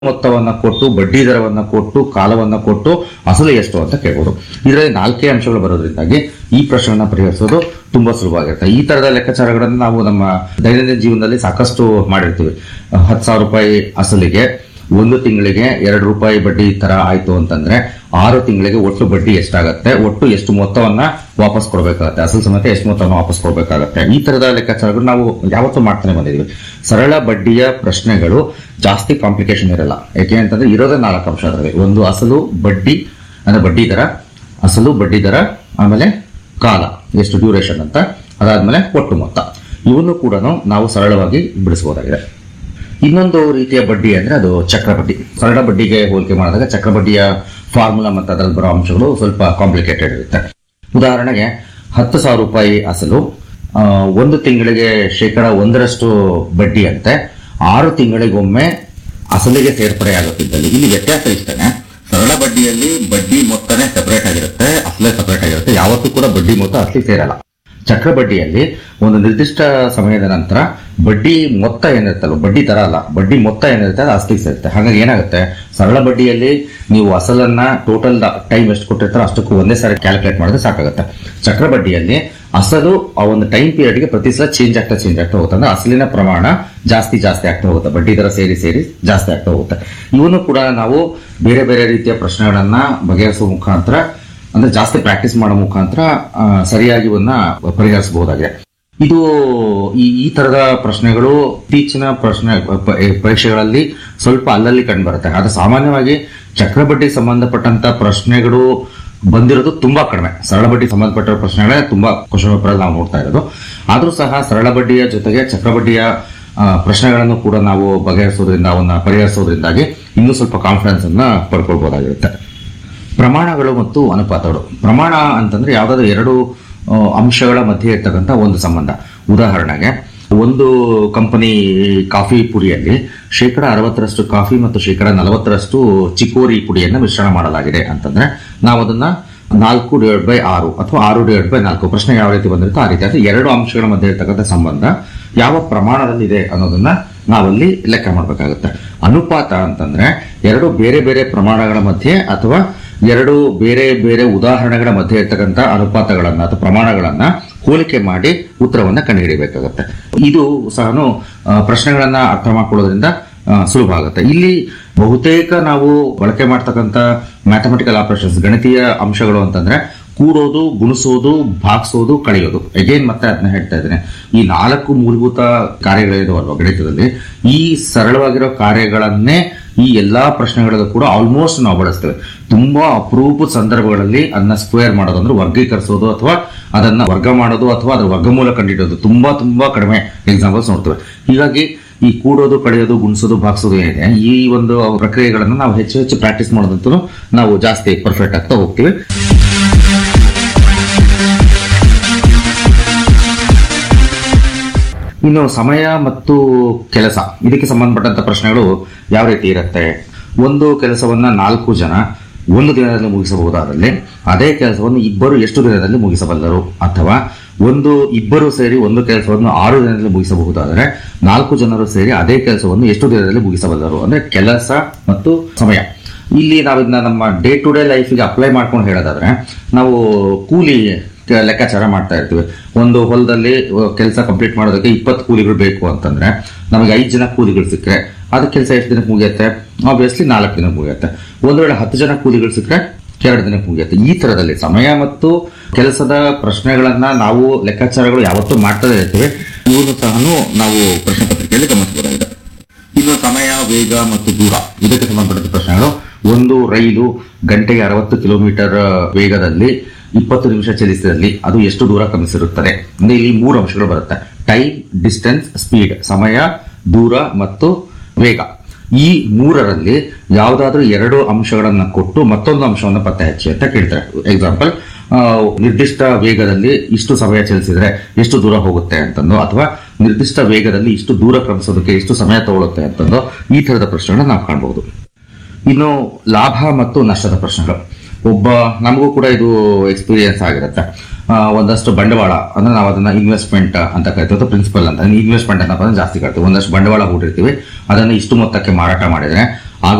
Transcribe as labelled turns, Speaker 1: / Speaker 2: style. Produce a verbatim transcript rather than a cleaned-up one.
Speaker 1: ಮೊತ್ತವನ್ನ ಕೊಟ್ಟು ಬಡ್ಡಿ ದರವನ್ನ ಕೊಟ್ಟು ಕಾಲವನ್ನ ಕೊಟ್ಟು ಅಸಲು ಎಷ್ಟು ಅಂತ ಕೇಳ್ಬೋದು. ಇದರಲ್ಲಿ ನಾಲ್ಕೇ ಅಂಶಗಳು ಬರೋದ್ರಿಂದಾಗಿ ಈ ಪ್ರಶ್ನೆಯನ್ನ ಪರಿಹರಿಸೋದು ತುಂಬಾ ಸುಲಭವಾಗಿರುತ್ತೆ. ಈ ತರದ ಲೆಕ್ಕಾಚಾರಗಳನ್ನು ನಾವು ನಮ್ಮ ದೈನಂದಿನ ಜೀವನದಲ್ಲಿ ಸಾಕಷ್ಟು ಮಾಡಿರ್ತೀವಿ. ಹತ್ತು ಸಾವಿರ ರೂಪಾಯಿ ಅಸಲಿಗೆ ಒಂದು ತಿಂಗಳಿಗೆ ಎರಡು ರೂಪಾಯಿ ಬಡ್ಡಿ ತರ ಆಯ್ತು ಅಂತಂದ್ರೆ ಆರು ತಿಂಗಳಿಗೆ ಒಟ್ಟು ಬಡ್ಡಿ ಎಷ್ಟಾಗತ್ತೆ, ಒಟ್ಟು ಎಷ್ಟು ಮೊತ್ತವನ್ನ ವಾಪಸ್ ಕೊಡಬೇಕಾಗತ್ತೆ, ಅಸಲು ಸಮೇತ ಎಷ್ಟು ಮೊತ್ತವನ್ನು ವಾಪಸ್ ಕೊಡಬೇಕಾಗತ್ತೆ. ಈ ತರದ ಲೆಕ್ಕಾಚಾರಗಳು ನಾವು ಯಾವತ್ತೂ ಮಾಡ್ತಾನೆ ಬಂದಿದ್ವಿ. ಸರಳ ಬಡ್ಡಿಯ ಪ್ರಶ್ನೆಗಳು ಜಾಸ್ತಿ ಕಾಂಪ್ಲಿಕೇಶನ್ ಇರಲ್ಲ. ಯಾಕೆ ಅಂತಂದ್ರೆ ಇರೋದೇ ನಾಲ್ಕು ಅಂಶ ಅದರಲ್ಲಿ. ಒಂದು ಅಸಲು, ಬಡ್ಡಿ ಅಂದ್ರೆ ಬಡ್ಡಿ ದರ, ಅಸಲು ಬಡ್ಡಿ ದರ, ಆಮೇಲೆ ಕಾಲ ಎಷ್ಟು ಡ್ಯೂರೇಷನ್ ಅಂತ, ಅದಾದ್ಮೇಲೆ ಒಟ್ಟು ಮೊತ್ತ. ಇವನ್ನು ಕೂಡ ನಾವು ಸರಳವಾಗಿ ಬಿಡಿಸಬಹುದಾಗಿದೆ. ಇನ್ನೊಂದು ರೀತಿಯ ಬಡ್ಡಿ ಅಂದ್ರೆ ಅದು ಚಕ್ರ ಬಡ್ಡಿ. ಸರಳ ಬಡ್ಡಿಗೆ ಹೋಲಿಕೆ ಮಾಡಿದಾಗ ಚಕ್ರ ಬಡ್ಡಿಯ ಫಾರ್ಮುಲಾ ಮತ್ತು ಅದರಲ್ಲಿ ಬರೋ ಅಂಶಗಳು ಸ್ವಲ್ಪ ಕಾಂಪ್ಲಿಕೇಟೆಡ್ ಇರುತ್ತೆ. ಉದಾಹರಣೆಗೆ ಹತ್ತು ಸಾವಿರ ರೂಪಾಯಿ ಅಸಲು, ಒಂದು ತಿಂಗಳಿಗೆ ಶೇಕಡ ಒಂದರಷ್ಟು ಬಡ್ಡಿ ಅಂತೆ ಆರು ತಿಂಗಳಿಗೊಮ್ಮೆ ಅಸಲಿಗೆ ಸೇರ್ಪಡೆ ಆಗುತ್ತಿದ್ದಲ್ಲಿ ಇಲ್ಲಿ ವ್ಯತ್ಯಾಸ ಇಷ್ಟೇನೆ. ಸರಳ ಬಡ್ಡಿಯಲ್ಲಿ ಬಡ್ಡಿ ಮೊತ್ತನೇ ಸೆಪರೇಟ್ ಆಗಿರುತ್ತೆ, ಅಸಲೇ ಸೆಪರೇಟ್ ಆಗಿರುತ್ತೆ. ಯಾವತ್ತೂ ಕೂಡ ಬಡ್ಡಿ ಮೊತ್ತ ಅಸಲಿ ಸೇರಲ್ಲ. ಚಕ್ರ ಬಡ್ಡಿಯಲ್ಲಿ ಒಂದು ನಿರ್ದಿಷ್ಟ ಸಮಯದ ನಂತರ ಬಡ್ಡಿ ಮೊತ್ತ ಏನಿರುತ್ತಲ್ಲ, ಬಡ್ಡಿ ತರ ಅಲ್ಲ, ಬಡ್ಡಿ ಮೊತ್ತ ಏನಿರುತ್ತೆ ಅದು ಅಸಲಿಗೆ ಸೇರುತ್ತೆ. ಹಾಗಾಗಿ ಏನಾಗುತ್ತೆ, ಸರಳ ಬಡ್ಡಿಯಲ್ಲಿ ನೀವು ಅಸಲನ್ನ ಟೋಟಲ್ ಟೈಮ್ ಎಷ್ಟು ಕೊಟ್ಟಿರ್ತಾರೋ ಅಷ್ಟಕ್ಕೂ ಒಂದೇ ಸಾರಿ ಕ್ಯಾಲ್ಕುಲೇಟ್ ಮಾಡಿದ್ರೆ ಸಾಕಾಗುತ್ತೆ. ಚಕ್ರ ಬಡ್ಡಿಯಲ್ಲಿ ಅಸಲು ಆ ಒಂದು ಟೈಮ್ ಪೀರಿಯಡ್ಗೆ ಪ್ರತಿ ಸಲ ಚೇಂಜ್ ಆಗ್ತಾ ಚೇಂಜ್ ಆಗ್ತಾ ಹೋಗುತ್ತೆ. ಅಂದ್ರೆ ಅಸಲಿನ ಪ್ರಮಾಣ ಜಾಸ್ತಿ ಜಾಸ್ತಿ ಆಗ್ತಾ ಹೋಗುತ್ತೆ, ಬಡ್ಡಿ ದರ ಸೇರಿ ಸೇರಿ ಜಾಸ್ತಿ ಆಗ್ತಾ ಹೋಗುತ್ತೆ. ಇವನು ಕೂಡ ನಾವು ಬೇರೆ ಬೇರೆ ರೀತಿಯ ಪ್ರಶ್ನೆಗಳನ್ನ ಬಗೆಹರಿಸುವ ಮುಖಾಂತರ, ಅಂದ್ರೆ ಜಾಸ್ತಿ ಪ್ರಾಕ್ಟೀಸ್ ಮಾಡೋ ಮುಖಾಂತರ ಸರಿಯಾಗಿ ಇವನ್ನ ಪರಿಹರಿಸಬಹುದಾಗಿದೆ. ಇದು ಈ ಈ ತರದ ಪ್ರಶ್ನೆಗಳು ಇತ್ತೀಚಿನ ಪ್ರಶ್ನೆ ಪರೀಕ್ಷೆಗಳಲ್ಲಿ ಸ್ವಲ್ಪ ಅಲ್ಲಲ್ಲಿ ಕಂಡು ಬರುತ್ತೆ. ಆದ್ರೆ ಸಾಮಾನ್ಯವಾಗಿ ಚಕ್ರ ಬಡ್ಡಿಗೆ ಸಂಬಂಧಪಟ್ಟಂತ ಪ್ರಶ್ನೆಗಳು ಬಂದಿರೋದು ತುಂಬಾ ಕಡಿಮೆ. ಸರಳ ಬಡ್ಡಿ ಸಂಬಂಧಪಟ್ಟ ಪ್ರಶ್ನೆಗಳೇ ತುಂಬಾ ಕ್ವಶನ್ ಪೇಪರ್ ನಾವು ನೋಡ್ತಾ ಇರೋದು. ಆದ್ರೂ ಸಹ ಸರಳ ಬಡ್ಡಿಯ ಜೊತೆಗೆ ಚಕ್ರ ಬಡ್ಡಿಯ ಪ್ರಶ್ನೆಗಳನ್ನು ಕೂಡ ನಾವು ಬಗೆಹರಿಸೋದ್ರಿಂದ, ಅವನ್ನ ಪರಿಹರಿಸೋದ್ರಿಂದಾಗಿ ಇನ್ನೂ ಸ್ವಲ್ಪ ಕಾನ್ಫಿಡೆನ್ಸ್ ಅನ್ನ ಪಡ್ಕೊಳ್ಬಹುದಾಗಿರುತ್ತೆ. ಪ್ರಮಾಣಗಳು ಮತ್ತು ಅನುಪಾತಗಳು. ಪ್ರಮಾಣ ಅಂತಂದ್ರೆ ಯಾವ್ದಾದ್ರು ಎರಡು ಅಂಶಗಳ ಮಧ್ಯೆ ಇರ್ತಕ್ಕಂಥ ಒಂದು ಸಂಬಂಧ. ಉದಾಹರಣೆಗೆ ಒಂದು ಕಂಪನಿ ಕಾಫಿ ಪುಡಿಯಲ್ಲಿ ಶೇಕಡ ಅರವತ್ತರಷ್ಟು ಕಾಫಿ ಮತ್ತು ಶೇಕಡ ನಲವತ್ತರಷ್ಟು ಚಿಕೋರಿ ಪುಡಿಯನ್ನು ಮಿಶ್ರಣ ಮಾಡಲಾಗಿದೆ ಅಂತಂದ್ರೆ ನಾವು ಅದನ್ನ ನಾಲ್ಕು ಡಿವೈಡ್ ಬೈ ಆರು ಅಥವಾ ಆರು ಡಿವೈಡ್ ಬೈ ನಾಲ್ಕು, ಪ್ರಶ್ನೆ ಯಾವ ರೀತಿ ಬಂದಿರುತ್ತೋ ಆ ರೀತಿ. ಅಂದ್ರೆ ಎರಡು ಅಂಶಗಳ ಮಧ್ಯೆ ಇರ್ತಕ್ಕಂಥ ಸಂಬಂಧ ಯಾವ ಪ್ರಮಾಣದಲ್ಲಿ ಇದೆ ಅನ್ನೋದನ್ನ ನಾವಲ್ಲಿ ಲೆಕ್ಕ ಮಾಡಬೇಕಾಗುತ್ತೆ. ಅನುಪಾತ ಅಂತಂದ್ರೆ ಎರಡು ಬೇರೆ ಬೇರೆ ಪ್ರಮಾಣಗಳ ಮಧ್ಯೆ ಅಥವಾ ಎರಡು ಬೇರೆ ಬೇರೆ ಉದಾಹರಣೆಗಳ ಮಧ್ಯೆ ಇರ್ತಕ್ಕಂಥ ಅನುಪಾತಗಳನ್ನ ಅಥವಾ ಪ್ರಮಾಣಗಳನ್ನ ಹೋಲಿಕೆ ಮಾಡಿ ಉತ್ತರವನ್ನ ಕಂಡುಹಿಡಿಯಬೇಕಾಗುತ್ತೆ. ಇದು ಸಹ ಪ್ರಶ್ನೆಗಳನ್ನ ಅರ್ಥ ಮಾಡ್ಕೊಳ್ಳೋದ್ರಿಂದ ಸುಲಭ ಆಗುತ್ತೆ. ಇಲ್ಲಿ ಬಹುತೇಕ ನಾವು ಬಳಕೆ ಮಾಡ್ತಕ್ಕಂಥ ಮ್ಯಾಥಮೆಟಿಕಲ್ ಆಪರೇಷನ್ಸ್, ಗಣಿತೀಯ ಅಂಶಗಳು ಅಂತಂದ್ರೆ ಕೂಡೋದು, ಗುಣಿಸೋದು, ಭಾಗಿಸೋದು, ಕಳೆಯೋದು. ಅಗೇನ್ ಮತ್ತೆ ಅದನ್ನ ಹೇಳ್ತಾ ಇದ್ದೇನೆ, ಈ ನಾಲ್ಕು ಮೂಲಭೂತ ಕಾರ್ಯಗಳಿದಾವಲ್ವ ಗಣಿತದಲ್ಲಿ, ಈ ಸರಳವಾಗಿರೋ ಕಾರ್ಯಗಳನ್ನೇ ಈ ಎಲ್ಲಾ ಪ್ರಶ್ನೆಗಳಲ್ಲೂ ಕೂಡ ಆಲ್ಮೋಸ್ಟ್ ನಾವು ಬಳಸ್ತೇವೆ. ತುಂಬಾ ಅಪರೂಪದ ಸಂದರ್ಭಗಳಲ್ಲಿ ಅದನ್ನ ಸ್ಕ್ವೇರ್ ಮಾಡೋದು ಅಂದ್ರೆ ವರ್ಗೀಕರಿಸೋದು ಅಥವಾ ಅದನ್ನ ವರ್ಗ ಮಾಡೋದು ಅಥವಾ ಅದರ ವರ್ಗಮೂಲ ಕಂಡುಹಿಡಿಯೋದು ತುಂಬಾ ತುಂಬಾ ಕಡಿಮೆ ಎಕ್ಸಾಂಪಲ್ಸ್ ನೋಡ್ತೇವೆ. ಹೀಗಾಗಿ ಈ ಕೂಡೋದು, ಕಳೆಯೋದು, ಗುಣಿಸೋದು, ಭಾಗಿಸೋದು ಏನಿದೆ, ಈ ಒಂದು ಪ್ರಕ್ರಿಯೆಗಳನ್ನು ನಾವು ಹೆಚ್ಚು ಹೆಚ್ಚು ಪ್ರಾಕ್ಟೀಸ್ ಮಾಡೋದಂತೂ ನಾವು ಜಾಸ್ತಿ ಪರ್ಫೆಕ್ಟ್ ಆಗ್ತಾ ಹೋಗ್ತೀವಿ. ಇನ್ನು ಸಮಯ ಮತ್ತು ಕೆಲಸ, ಇದಕ್ಕೆ ಸಂಬಂಧಪಟ್ಟಂತ ಪ್ರಶ್ನೆಗಳು ಯಾವ ರೀತಿ ಇರುತ್ತೆ. ಒಂದು ಕೆಲಸವನ್ನ ನಾಲ್ಕು ಜನ ಒಂದು ದಿನದಲ್ಲಿ ಮುಗಿಸಬಹುದಾದಲ್ಲಿ ಅದೇ ಕೆಲಸವನ್ನು ಇಬ್ಬರು ಎಷ್ಟು ದಿನದಲ್ಲಿ ಮುಗಿಸಬಲ್ಲರು, ಅಥವಾ ಒಂದು ಇಬ್ಬರು ಸೇರಿ ಒಂದು ಕೆಲಸವನ್ನು ಆರು ದಿನದಲ್ಲಿ ಮುಗಿಸಬಹುದಾದರೆ ನಾಲ್ಕು ಜನರು ಸೇರಿ ಅದೇ ಕೆಲಸವನ್ನು ಎಷ್ಟು ದಿನದಲ್ಲಿ ಮುಗಿಸಬಲ್ಲರು. ಅಂದ್ರೆ ಕೆಲಸ ಮತ್ತು ಸಮಯ. ಇಲ್ಲಿ ನಾವು ಇದನ್ನ ನಮ್ಮ ಡೇ ಟು ಡೇ ಲೈಫ್ಗೆ ಅಪ್ಲೈ ಮಾಡ್ಕೊಂಡು ಹೇಳೋದಾದ್ರೆ ನಾವು ಕೂಲಿ ಲೆಕ್ಕಾಚಾರ ಮಾಡ್ತಾ ಇರ್ತೀವಿ. ಒಂದು ಹೊಲದಲ್ಲಿ ಕೆಲಸ ಕಂಪ್ಲೀಟ್ ಮಾಡೋದಕ್ಕೆ ಇಪ್ಪತ್ತು ಕೂಲಿಗಳು ಬೇಕು ಅಂತಂದ್ರೆ ನಮಗೆ ಐದು ಜನ ಕೂಲಿಗಳು ಸಿಕ್ಕರೆ ಅದ ಕೆಲಸ ಎಷ್ಟು ದಿನಕ್ಕೆ ಮುಗಿಯುತ್ತೆ? ಆಬ್ವಿಯಸ್ಲಿ ನಾಲ್ಕು ದಿನಕ್ಕೆ ಮುಗಿಯುತ್ತೆ. ಒಂದು ವೇಳೆ ಹತ್ತು ಜನ ಕೂಲಿಗಳು ಸಿಕ್ಕರೆ ಎರಡು ದಿನಕ್ಕೆ ಮುಗಿಯುತ್ತೆ. ಈ ತರದಲ್ಲಿ ಸಮಯ ಮತ್ತು ಕೆಲಸದ ಪ್ರಶ್ನೆಗಳನ್ನ ನಾವು ಲೆಕ್ಕಾಚಾರಗಳು ಯಾವತ್ತೂ ಮಾಡ್ತಾನೆ ಇರ್ತೀವಿ. ಇವನ್ನು ಸಹ ನಾವು ಪ್ರಶ್ನೆ ಪತ್ರಿಕೆಯಲ್ಲಿ ಗಮನಿಸಬಹುದಾಗಿದೆ. ಇನ್ನು ಸಮಯ, ವೇಗ ಮತ್ತು ದೂರ, ಇದಕ್ಕೆ ಸಂಬಂಧಪಟ್ಟ ಪ್ರಶ್ನೆಗಳು. ಒಂದು ರೈಲು ಗಂಟೆಗೆ ಅರವತ್ತು ಕಿಲೋಮೀಟರ್ ವೇಗದಲ್ಲಿ ಇಪ್ಪತ್ತು ನಿಮಿಷ ಚಲಿಸಿದಲ್ಲಿ ಅದು ಎಷ್ಟು ದೂರ ಕ್ರಮಿಸಿರುತ್ತದೆ. ಅಂದ್ರೆ ಇಲ್ಲಿ ಮೂರು ಅಂಶಗಳು ಬರುತ್ತೆ: ಟೈಮ್, ಡಿಸ್ಟೆನ್ಸ್, ಸ್ಪೀಡ್. ಸಮಯ, ದೂರ ಮತ್ತು ವೇಗ. ಈ ಮೂರರಲ್ಲಿ ಯಾವುದಾದ್ರೂ ಎರಡು ಅಂಶಗಳನ್ನ ಕೊಟ್ಟು ಮತ್ತೊಂದು ಅಂಶವನ್ನು ಪತ್ತೆ ಹಚ್ಚಿ ಅಂತ ಕೇಳ್ತಾರೆ. ಎಕ್ಸಾಂಪಲ್, ನಿರ್ದಿಷ್ಟ ವೇಗದಲ್ಲಿ ಇಷ್ಟು ಸಮಯ ಚಲಿಸಿದ್ರೆ ಎಷ್ಟು ದೂರ ಹೋಗುತ್ತೆ ಅಂತಂದು, ಅಥವಾ ನಿರ್ದಿಷ್ಟ ವೇಗದಲ್ಲಿ ಇಷ್ಟು ದೂರ ಕ್ರಮಿಸೋದಕ್ಕೆ ಎಷ್ಟು ಸಮಯ ತಗೊಳುತ್ತೆ ಅಂತಂದು, ಈ ತರದ ಪ್ರಶ್ನೆಗಳನ್ನ ನಾವು ಕಾಣಬಹುದು. ಇನ್ನು ಲಾಭ ಮತ್ತು ನಷ್ಟದ ಪ್ರಶ್ನೆಗಳು. ಒಬ್ಬ ನಮಗೂ ಕೂಡ ಇದು ಎಕ್ಸ್ಪೀರಿಯನ್ಸ್ ಆಗಿರುತ್ತೆ. ಒಂದಷ್ಟು ಬಂಡವಾಳ ಅಂದ್ರೆ ನಾವು ಅದನ್ನ ಇನ್ವೆಸ್ಟ್ಮೆಂಟ್ ಅಂತ ಕರಿತೀವಿ, ಪ್ರಿನ್ಸಿಪಲ್ ಅಂತ. ಇನ್ವೆಸ್ಟ್ಮೆಂಟ್ ಅಂತ ಜಾಸ್ತಿ ಕರಿತೀವಿ. ಒಂದಷ್ಟು ಬಂಡವಾಳ ಹೂಡಿರ್ತೀವಿ, ಅದನ್ನು ಇಷ್ಟು ಮೊತ್ತಕ್ಕೆ ಮಾರಾಟ ಮಾಡಿದ್ರೆ